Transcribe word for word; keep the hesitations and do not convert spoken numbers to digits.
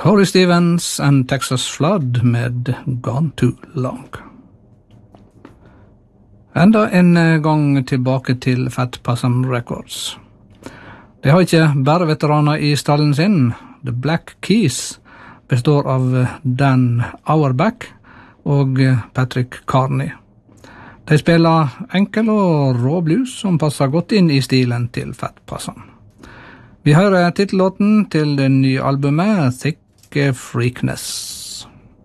Corey Stevens and Texas Flood med Gone Too Long. Enda en gang tilbake til Fat Possum Records. De har ikke bare veteraner i stallen sin. The Black Keys består av Dan Auerbach og Patrick Carney. De spiller enkel og rå blues som passer godt inn i stilen til Fat Possum. Vi hører titellåten til det nye albumet Thick Freakness.